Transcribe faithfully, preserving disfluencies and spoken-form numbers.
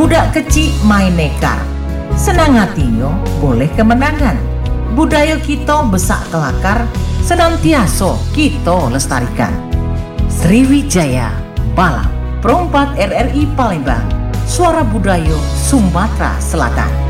Budak kecil main nekar, senang hatinya boleh kemenangan. Budaya kita besak kelakar, senantiasa kita lestarikan. Sriwijaya Balap Perompat R R I Palembang, suara budaya Sumatera Selatan.